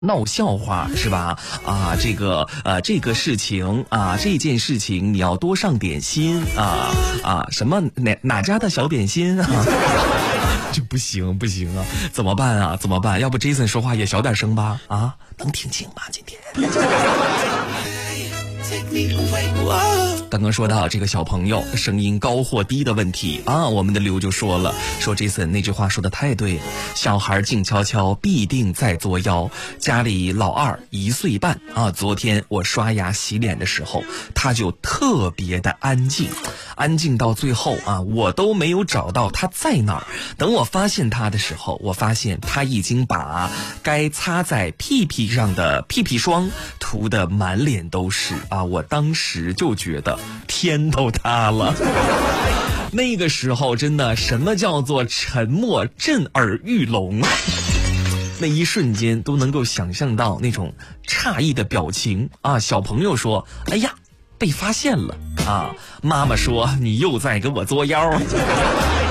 闹笑话是吧？啊，这个事情啊，这件事情你要多上点心啊，什么哪家的小点心啊？这不行啊，怎么办啊？要不 Jason 说话也小点声吧？啊，能听清吗？今天。刚刚说到这个小朋友声音高或低的问题啊，我们的刘就说了，说 Jason 那句话说的太对了，小孩静悄悄必定在作妖。家里老二1岁半啊，昨天我刷牙洗脸的时候，他就特别的安静到最后啊，我都没有找到他在哪儿。等我发现他的时候，我发现他已经把该擦在屁屁上的屁屁霜涂得满脸都是啊！我当时就觉得天都塌了。那个时候真的什么叫做沉默震耳欲聋，那一瞬间都能够想象到那种诧异的表情啊！小朋友说：“哎呀，被发现了啊！”妈妈说：“你又在给我作妖。”